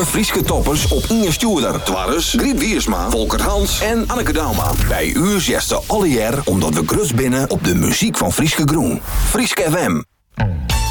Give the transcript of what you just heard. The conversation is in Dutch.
Alle Frieske toppers op Inge Stuurder. Twarres, Griet Wiersma, Volker Hans en Anneke Dauma. Bij u zegt ze alle jaar omdat we grus binnen op de muziek van Frieske Groen. Frieske FM.